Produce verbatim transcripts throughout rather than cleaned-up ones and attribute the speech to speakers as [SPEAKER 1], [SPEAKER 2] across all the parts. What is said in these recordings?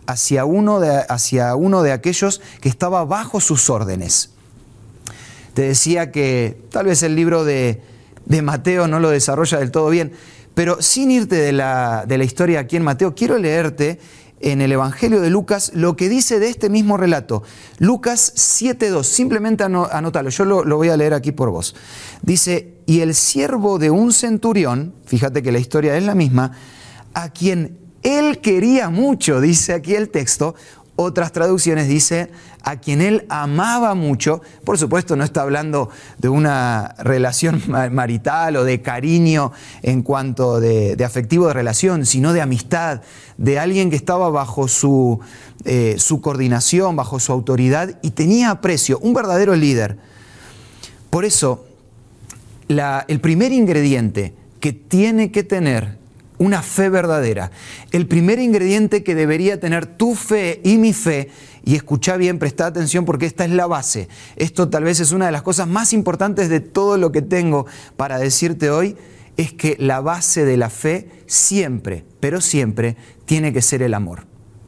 [SPEAKER 1] hacia uno de, hacia uno de aquellos que estaba bajo sus órdenes. Te decía que tal vez el libro de, de Mateo no lo desarrolla del todo bien, pero sin irte de la, de la historia aquí en Mateo, quiero leerte en el Evangelio de Lucas lo que dice de este mismo relato. Lucas siete dos, simplemente anótalo, yo lo, lo voy a leer aquí por vos. Dice, y el siervo de un centurión, fíjate que la historia es la misma, a quien él quería mucho, dice aquí el texto. Otras traducciones dice a quien él amaba mucho. Por supuesto no está hablando de una relación marital o de cariño en cuanto de, de afectivo de relación, sino de amistad, de alguien que estaba bajo su, eh, su coordinación, bajo su autoridad y tenía aprecio, un verdadero líder. Por eso, la, el primer ingrediente que tiene que tener una fe verdadera, el primer ingrediente que debería tener tu fe y mi fe, y escuchá bien, prestá atención porque esta es la base. Esto tal vez es una de las cosas más importantes de todo lo que tengo para decirte hoy, es que la base de la fe siempre, pero siempre, tiene que ser el amor.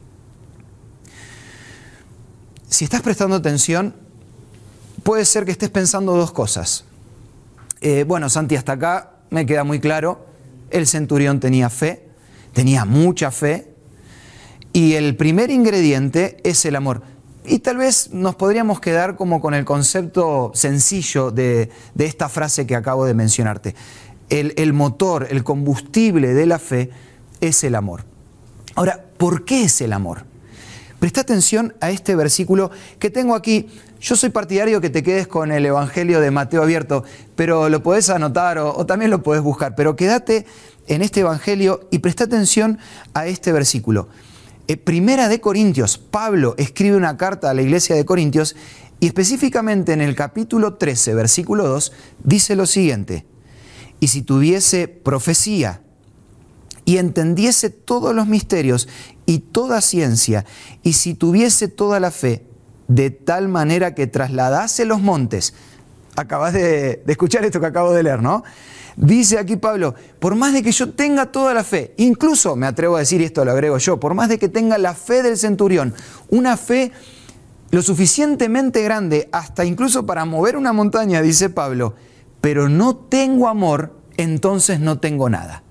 [SPEAKER 1] Si estás prestando atención, puede ser que estés pensando dos cosas. Eh, bueno, Santi, hasta acá me queda muy claro. El centurión tenía fe, tenía mucha fe, y el primer ingrediente es el amor. Y tal vez nos podríamos quedar como con el concepto sencillo de, de esta frase que acabo de mencionarte. El, el motor, el combustible de la fe es el amor. Ahora, ¿por qué es el amor? Presta atención a este versículo que tengo aquí. Yo soy partidario que te quedes con el Evangelio de Mateo abierto, pero lo podés anotar o, o también lo podés buscar. Pero quédate en este Evangelio y presta atención a este versículo. Eh, Primera de Corintios, Pablo escribe una carta a la iglesia de Corintios y específicamente en el capítulo trece, versículo dos, dice lo siguiente. Y si tuviese profecía y entendiese todos los misterios y toda ciencia, y si tuviese toda la fe, de tal manera que trasladase los montes. Acabas de, de escuchar esto que acabo de leer, ¿no? Dice aquí Pablo, por más de que yo tenga toda la fe, incluso me atrevo a decir, y esto lo agrego yo, por más de que tenga la fe del centurión, una fe lo suficientemente grande, hasta incluso para mover una montaña, dice Pablo, pero no tengo amor, entonces no tengo nada.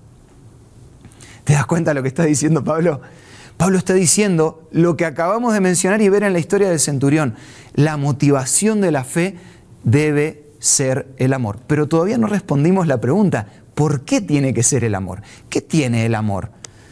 [SPEAKER 1] ¿Te das cuenta de lo que está diciendo Pablo? Pablo está diciendo lo que acabamos de mencionar y ver en la historia del centurión. La motivación de la fe debe ser el amor. Pero todavía no respondimos la pregunta, ¿por qué tiene que ser el amor? ¿Qué tiene el amor?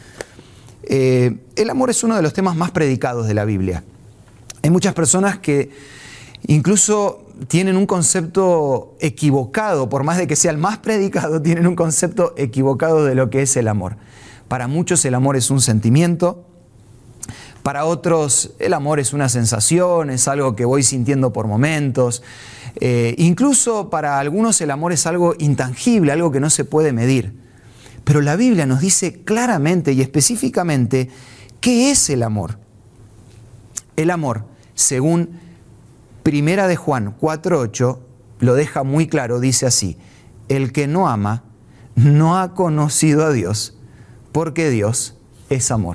[SPEAKER 1] Eh, el amor es uno de los temas más predicados de la Biblia. Hay muchas personas que incluso tienen un concepto equivocado, por más de que sea el más predicado, tienen un concepto equivocado de lo que es el amor. Para muchos el amor es un sentimiento, para otros el amor es una sensación, es algo que voy sintiendo por momentos. Eh, incluso para algunos el amor es algo intangible, algo que no se puede medir. Pero la Biblia nos dice claramente y específicamente qué es el amor. El amor, según Primera de Juan cuatro ocho, lo deja muy claro, dice así: el que no ama no ha conocido a Dios, porque Dios es amor.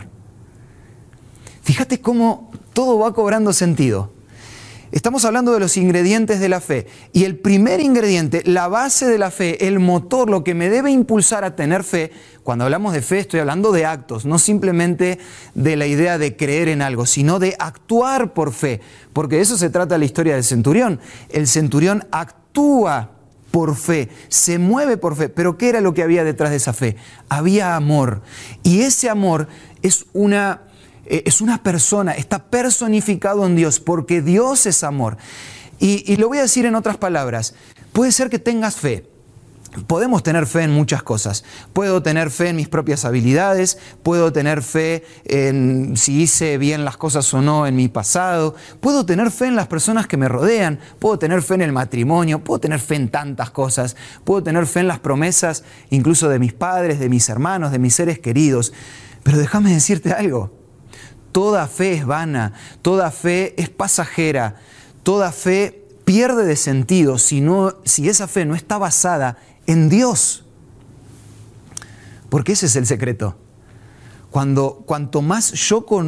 [SPEAKER 1] Fíjate cómo todo va cobrando sentido. Estamos hablando de los ingredientes de la fe. Y el primer ingrediente, la base de la fe, el motor, lo que me debe impulsar a tener fe, cuando hablamos de fe estoy hablando de actos, no simplemente de la idea de creer en algo, sino de actuar por fe. Porque de eso se trata la historia del centurión. El centurión actúa por fe, se mueve por fe. Pero ¿qué era lo que había detrás de esa fe? Había amor. Y ese amor es una... es una persona, está personificado en Dios, porque Dios es amor. Y, y lo voy a decir en otras palabras, puede ser que tengas fe. Podemos tener fe en muchas cosas. Puedo tener fe en mis propias habilidades, puedo tener fe en si hice bien las cosas o no en mi pasado, puedo tener fe en las personas que me rodean, puedo tener fe en el matrimonio, puedo tener fe en tantas cosas, puedo tener fe en las promesas incluso de mis padres, de mis hermanos, de mis seres queridos. Pero déjame decirte algo. Toda fe es vana, toda fe es pasajera, toda fe pierde de sentido si, no, si esa fe no está basada en Dios. Porque ese es el secreto. Cuando, cuanto más yo conozco